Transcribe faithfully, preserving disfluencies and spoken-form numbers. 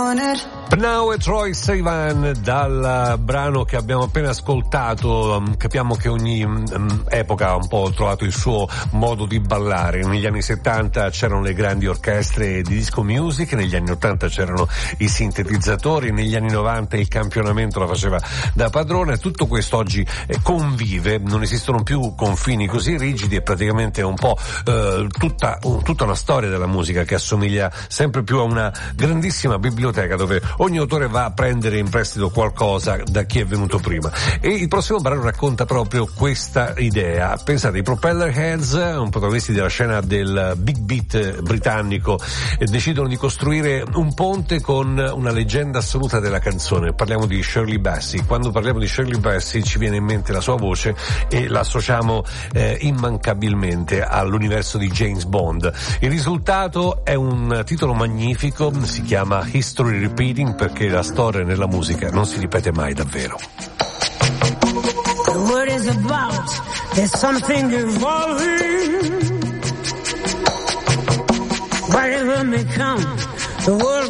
want it. Now e Troye Sivan, dal brano che abbiamo appena ascoltato, um, capiamo che ogni um, epoca ha un po' trovato il suo modo di ballare. Negli anni settanta c'erano le grandi orchestre di disco music, negli anni ottanta c'erano i sintetizzatori, negli anni novanta il campionamento la faceva da padrone. Tutto questo oggi eh, convive, non esistono più confini così rigidi e praticamente è un po' eh, tutta, un, tutta una storia della musica che assomiglia sempre più a una grandissima biblioteca dove ogni autore va a prendere in prestito qualcosa da chi è venuto prima. E il prossimo brano racconta proprio questa idea. Pensate, i Propeller Heads, un protagonisti della scena del big beat britannico, decidono di costruire un ponte con una leggenda assoluta della canzone. Parliamo di Shirley Bassey. Quando parliamo di Shirley Bassey ci viene in mente la sua voce e la associamo eh, immancabilmente all'universo di James Bond. Il risultato è un titolo magnifico, si chiama History Repeating, perché la storia nella musica non si ripete mai davvero. The word is about, there's something evolving. Whatever may come, the world